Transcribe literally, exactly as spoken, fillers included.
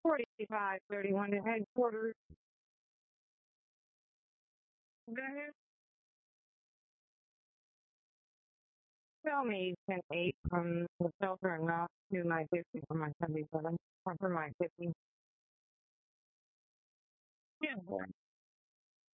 forty-five thirty-one to headquarters. Go ahead. Tell me ten eight from the shelter and route to my fifty from my seventy-seven or from my fifty. Yeah, boy.